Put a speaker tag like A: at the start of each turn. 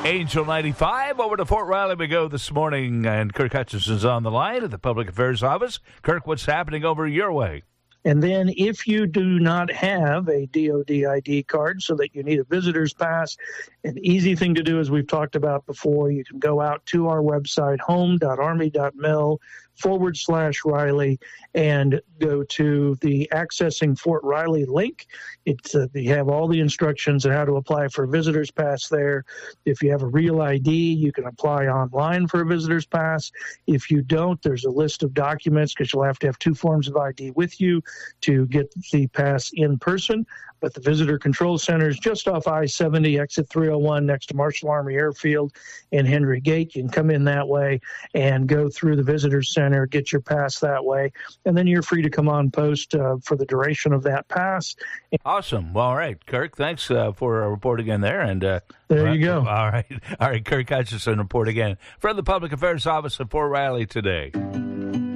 A: Angel 95, over to Fort Riley we go this morning, and Kirk Hutchinson's on the line at the Public Affairs Office. Kirk, what's happening over your way?
B: And then if you do not have a DOD ID card so that you need a visitor's pass, an easy thing to do, as we've talked about before, you can go out to our website, home.army.mil/Riley, and go to the Accessing Fort Riley link. You have all the instructions on how to apply for a visitor's pass there. If you have a real ID, you can apply online for a visitor's pass. If you don't, there's a list of documents, because you'll have to have two forms of ID with you to get the pass in person. But the Visitor Control Center is just off I-70, exit 301, next to Marshall Army Airfield and Henry Gate. You can come in that way and go through the Visitor Center, get your pass that way, and then you're free to come on post for the duration of that pass.
A: Awesome. Well, all right, Kirk, thanks for reporting in there. And
B: there you go.
A: All right, Kirk Hutchinson report again from the Public Affairs Office at Fort Riley today.